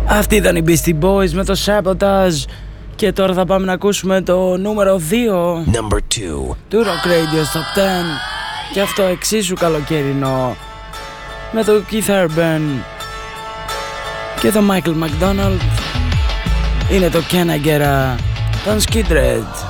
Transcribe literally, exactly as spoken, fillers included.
Αυτοί ήταν οι Beastie Boys με το Sabotage. Και τώρα θα πάμε να ακούσουμε το νούμερο δύο του Rock Radio Top δέκα. Και αυτό εξίσου καλοκαιρινό, με το Keith Urban και το Michael McDonald. Είναι το Can I Get A των Skid Row.